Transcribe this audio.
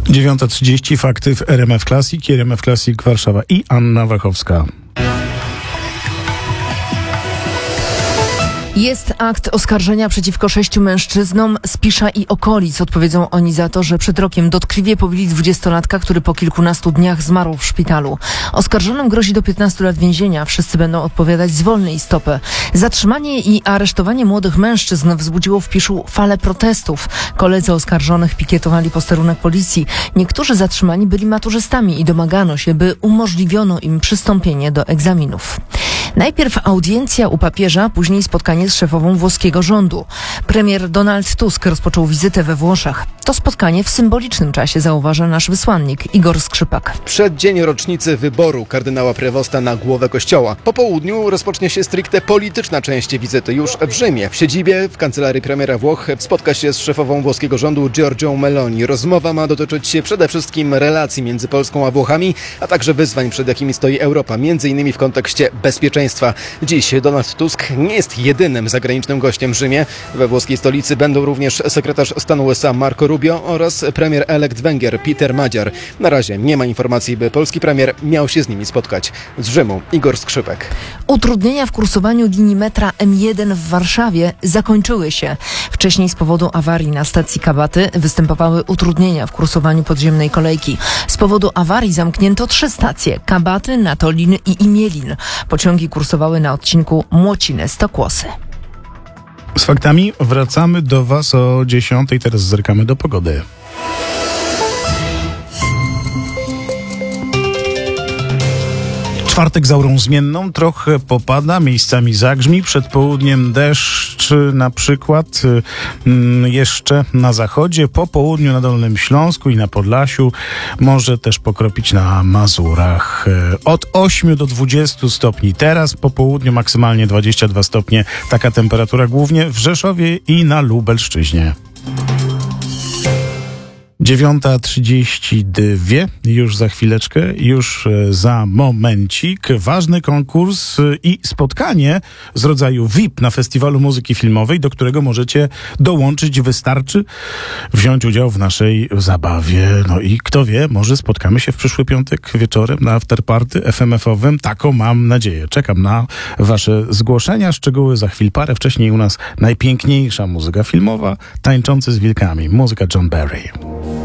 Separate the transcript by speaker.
Speaker 1: 9:30 fakty w RMF Classic, RMF Classic Warszawa i Anna Wachowska.
Speaker 2: Jest akt oskarżenia przeciwko 6 mężczyznom z Pisza i okolic. Odpowiedzą oni za to, że przed rokiem dotkliwie pobili 20-latka, który po kilkunastu dniach zmarł w szpitalu. Oskarżonym grozi do 15 lat więzienia. Wszyscy będą odpowiadać z wolnej stopy. Zatrzymanie i aresztowanie młodych mężczyzn wzbudziło w Piszu falę protestów. Koledzy oskarżonych pikietowali posterunek policji. Niektórzy zatrzymani byli maturzystami i domagano się, by umożliwiono im przystąpienie do egzaminów. Najpierw audiencja u papieża, później spotkanie z szefową włoskiego rządu. Premier Donald Tusk rozpoczął wizytę we Włoszech. To spotkanie w symbolicznym czasie, zauważa nasz wysłannik Igor Skrzypek.
Speaker 3: Przeddzień rocznicy wyboru kardynała Prevosta na głowę kościoła. Po południu rozpocznie się stricte polityczna część wizyty już w Rzymie. W siedzibie, w kancelarii premiera Włoch spotka się z szefową włoskiego rządu Giorgią Meloni. Rozmowa ma dotyczyć przede wszystkim relacji między Polską a Włochami, a także wyzwań, przed jakimi stoi Europa, m.in. w kontekście bezpieczeństwa. Dziś Donald Tusk nie jest jedynym zagranicznym gościem w Rzymie. We włoskiej stolicy będą również sekretarz stanu USA Marco Rubio oraz premier-elekt Węgier Peter Magyar. Na razie nie ma informacji, by polski premier miał się z nimi spotkać. Z Rzymu Igor Skrzypek.
Speaker 2: Utrudnienia w kursowaniu linii metra M1 w Warszawie zakończyły się. Wcześniej z powodu awarii na stacji Kabaty występowały utrudnienia w kursowaniu podziemnej kolejki. Z powodu awarii zamknięto 3 stacje: Kabaty, Natolin i Imielin. Pociągi kursowały na odcinku Młociny-Stokłosy.
Speaker 1: Z faktami wracamy do Was o 10:00. Teraz zerkamy do pogody. Czwartek z aurą zmienną, trochę popada, miejscami zagrzmi, przed południem deszcz na przykład jeszcze na zachodzie, po południu na Dolnym Śląsku i na Podlasiu, może też pokropić na Mazurach. Od 8 do 20 stopni, teraz po południu maksymalnie 22 stopnie, taka temperatura głównie w Rzeszowie i na Lubelszczyźnie. 9:32, już za chwileczkę, już za momencik. Ważny konkurs i spotkanie z rodzaju VIP na Festiwalu Muzyki Filmowej, do którego możecie dołączyć. Wystarczy wziąć udział w naszej zabawie. No i kto wie, może spotkamy się w przyszły piątek wieczorem na afterparty FMF-owym. Taką mam nadzieję. Czekam na Wasze zgłoszenia. Szczegóły za chwil parę. Wcześniej u nas najpiękniejsza muzyka filmowa, Tańczący z wilkami. Muzyka John Barry.